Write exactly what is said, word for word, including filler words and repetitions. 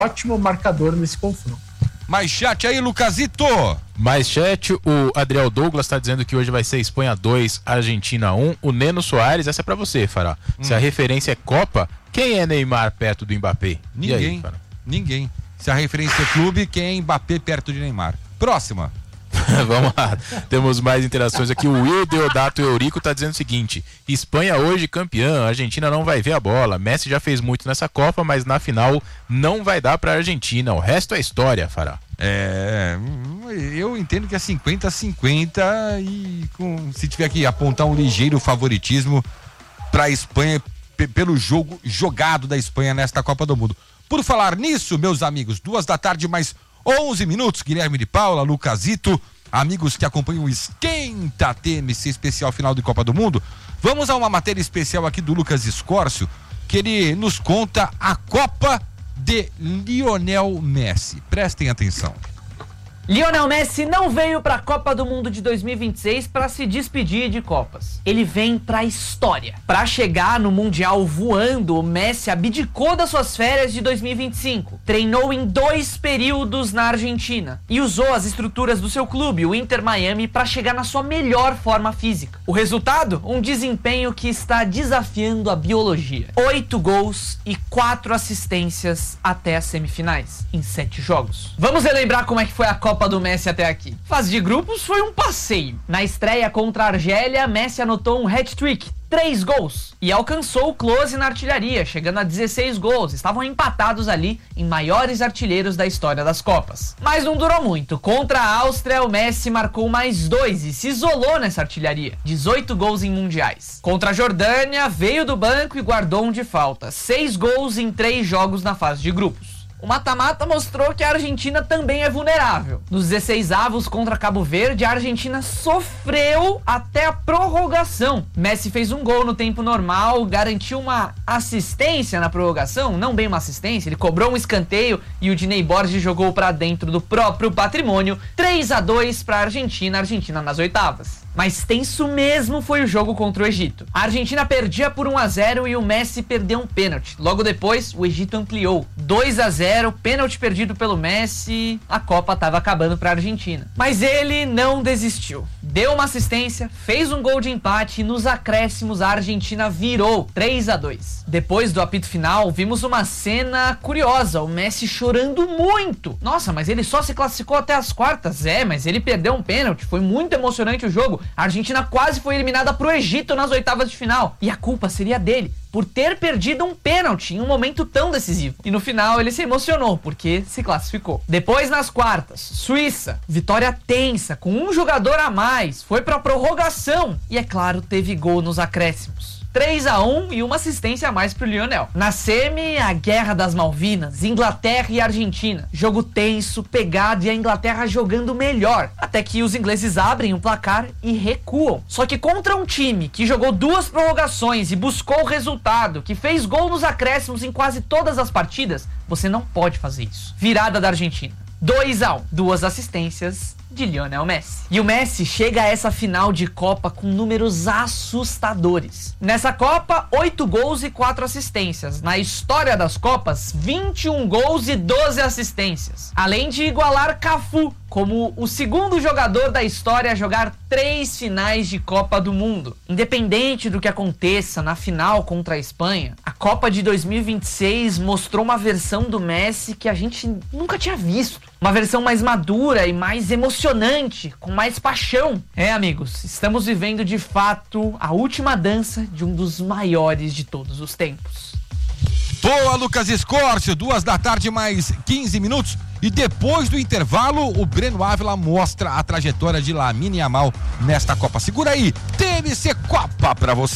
ótimo marcador nesse confronto. Mais chat aí, Lucasito. Mais chat, o Adriel Douglas tá dizendo que hoje vai ser Espanha dois, Argentina um. O Neno Soares, essa é pra você, Fará. Hum. Se a referência é Copa, quem é Neymar perto do Mbappé? Ninguém, aí, ninguém. Se a referência é clube, quem é Mbappé perto de Neymar? Próxima. Vamos lá, temos mais interações aqui. O Will Deodato Eurico tá dizendo o seguinte: Espanha hoje campeã, a Argentina não vai ver a bola. Messi já fez muito nessa Copa, mas na final não vai dar pra Argentina. O resto é história, Fará. É, eu entendo que é cinquenta a cinquenta e com, se tiver que apontar um ligeiro favoritismo pra Espanha p- pelo jogo jogado da Espanha nesta Copa do Mundo. Por falar nisso, meus amigos, duas da tarde mais onze minutos, Guilherme de Paula, Lucasito, amigos que acompanham o Esquenta T M C especial final de Copa do Mundo, vamos a uma matéria especial aqui do Lucas Escórcio, que ele nos conta a Copa de Lionel Messi. Prestem atenção. Lionel Messi não veio para a Copa do Mundo de dois mil e vinte e seis para se despedir de Copas. Ele vem para a história. Para chegar no Mundial voando, o Messi abdicou das suas férias de dois mil e vinte e cinco. Treinou em dois períodos na Argentina e usou as estruturas do seu clube, o Inter Miami, para chegar na sua melhor forma física. O resultado? Um desempenho que está desafiando a biologia. Oito gols e quatro assistências até as semifinais, em sete jogos. Vamos relembrar como é que foi a Copa do Messi até aqui. Fase de grupos foi um passeio. Na estreia contra a Argélia, Messi anotou um hat-trick, três gols, e alcançou o close na artilharia, chegando a dezesseis gols. Estavam empatados ali em maiores artilheiros da história das Copas. Mas não durou muito. Contra a Áustria, o Messi marcou mais dois e se isolou nessa artilharia. dezoito gols em mundiais. Contra a Jordânia, veio do banco e guardou um de falta. seis gols em três jogos na fase de grupos. O mata-mata mostrou que a Argentina também é vulnerável. Nos dezesseis avos contra Cabo Verde, a Argentina sofreu até a prorrogação. Messi fez um gol no tempo normal, garantiu uma assistência na prorrogação, não bem uma assistência, ele cobrou um escanteio e o Diney Borges jogou para dentro do próprio patrimônio. três a dois para a Argentina, a Argentina nas oitavas. Mas tenso mesmo foi o jogo contra o Egito. A Argentina perdia por um a zero e o Messi perdeu um pênalti. Logo depois, o Egito ampliou. dois a zero, pênalti perdido pelo Messi, a Copa estava acabando para a Argentina. Mas ele não desistiu. Deu uma assistência, fez um gol de empate e nos acréscimos a Argentina virou três a dois. Depois do apito final, vimos uma cena curiosa, o Messi chorando muito. Nossa, mas ele só se classificou até as quartas. É, mas ele perdeu um pênalti, foi muito emocionante o jogo. A Argentina quase foi eliminada pro Egito nas oitavas de final. E a culpa seria dele, por ter perdido um pênalti em um momento tão decisivo. E no final ele se emocionou, porque se classificou. Depois nas quartas, Suíça, vitória tensa, com um jogador a mais, foi pra prorrogação. E é claro, teve gol nos acréscimos. três a um e uma assistência a mais pro Lionel. Na semi, a Guerra das Malvinas, Inglaterra e Argentina. Jogo tenso, pegado e a Inglaterra jogando melhor. Até que os ingleses abrem o placar e recuam. Só que contra um time que jogou duas prorrogações e buscou o resultado, que fez gol nos acréscimos em quase todas as partidas, você não pode fazer isso. Virada da Argentina. dois a um, duas assistências de Lionel Messi. E o Messi chega a essa final de Copa com números assustadores. Nessa Copa, oito gols e quatro assistências. Na história das Copas, vinte e um gols e doze assistências. Além de igualar Cafu como o segundo jogador da história a jogar três finais de Copa do Mundo. Independente do que aconteça na final contra a Espanha, a Copa de dois mil e vinte e seis mostrou uma versão do Messi que a gente nunca tinha visto. Uma versão mais madura e mais emocionante, com mais paixão. É, amigos, estamos vivendo de fato a última dança de um dos maiores de todos os tempos. Boa, Lucas Escórcio, duas da tarde mais quinze minutos. E depois do intervalo, o Breno Ávila mostra a trajetória de Lamine Yamal nesta Copa. Segura aí, T M C Copa pra você.